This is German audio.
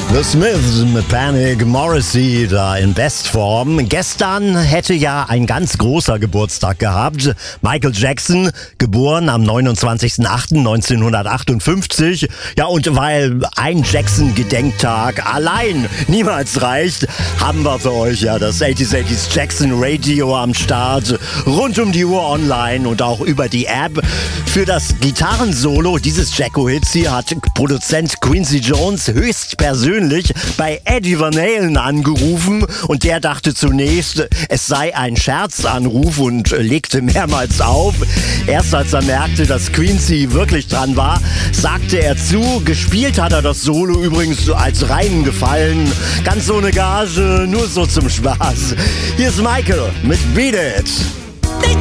The Smiths mit Panic, Morrissey da in Bestform. Gestern hätte ja ein ganz großer Geburtstag gehabt. Michael Jackson, geboren am 29.08.1958. Ja, und weil ein Jackson-Gedenktag allein niemals reicht, haben wir für euch ja das 80s Jackson Radio am Start. Rund um die Uhr online und auch über die App. Für das Gitarrensolo dieses Jacko-Hits hier hat Produzent Quincy Jones höchstpersönlich bei Eddie Van Halen angerufen und der dachte zunächst, es sei ein Scherzanruf und legte mehrmals auf. Erst als er merkte, dass Quincy wirklich dran war, sagte er zu. Gespielt hat er das Solo übrigens als reinen Gefallen, ganz ohne Gage, nur so zum Spaß. Hier ist Michael mit Beat It.